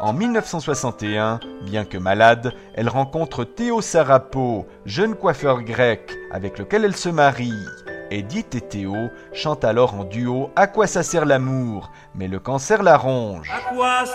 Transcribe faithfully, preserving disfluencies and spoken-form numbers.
En mille neuf cent soixante et un, bien que malade, elle rencontre Théo Sarapo, jeune coiffeur grec avec lequel elle se marie. Edith et Théo chantent alors en duo « À quoi ça sert l'amour ?» mais le cancer la ronge.